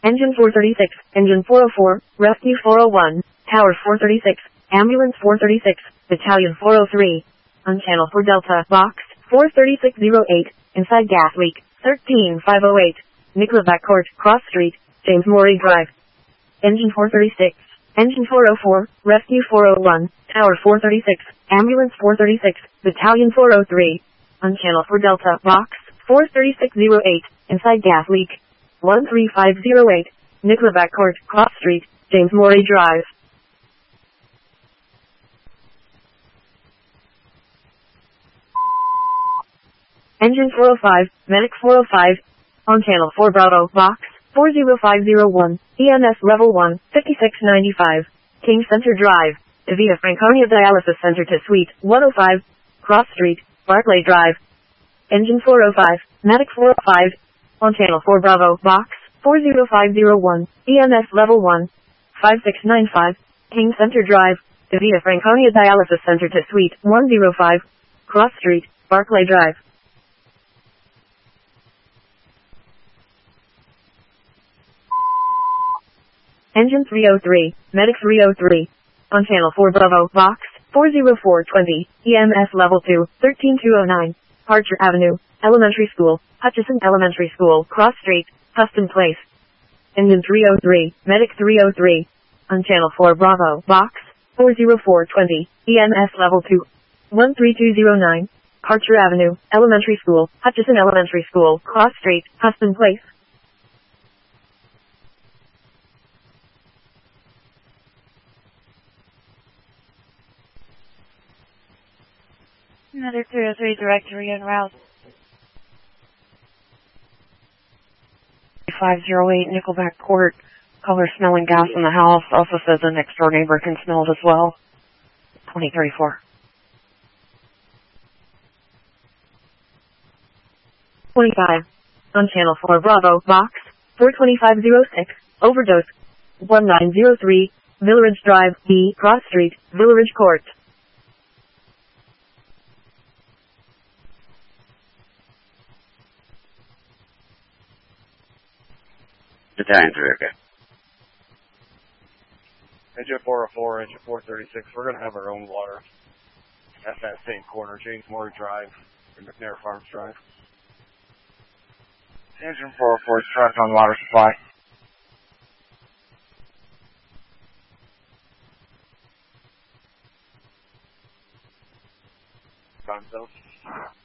Engine 436, Engine 404, Rescue 401, Tower 436, Ambulance 436, Battalion 403. On channel 4 Delta, Box 43608, inside gas leak, 13508. Nickelback Court, Cross Street, James Morey Drive. Engine 436, Engine 404, Rescue 401, Tower 436, Ambulance 436, Battalion 403. On channel 4 Delta, Box 43608, inside gas leak, 13508. Nickelback Court, Cross Street, James Morey Drive. Engine 405, Medic 405. On channel 4 Bravo, Box 40501, EMS Level 1, 5695. King Center Drive, via Franconia Dialysis Center to Suite 105, Cross Street, Barclay Drive. Engine 405, Medic 405. On channel 4 Bravo, Box 40501, EMS Level 1, 5695. King Center Drive, via Franconia Dialysis Center to Suite 105, Cross Street, Barclay Drive. Engine 303, Medic 303. On channel 4 Bravo, Box 40420, EMS Level 2, 13209. Archer Avenue, Elementary School, Hutchison Elementary School, Cross Street, Huston Place. Engine 303, Medic 303. On channel 4 Bravo, Box 40420, EMS Level 2, 13209. Archer Avenue, Elementary School, Hutchison Elementary School, Cross Street, Huston Place. Medic 303 directory en route. 508 Nickelback Court. Color smelling gas in the house. Also says a next door neighbor can smell it as well. 2034. 25. On channel 4 Bravo, Box 42506, Overdose 1903, Village Drive, B, Cross Street, Village Court. Battalion 3, okay. Engine 404, Engine 436, we're going to have our own water at that same corner, James Morey Drive and McNair Farms Drive. Engine 404 is trapped on water supply. Gonzo.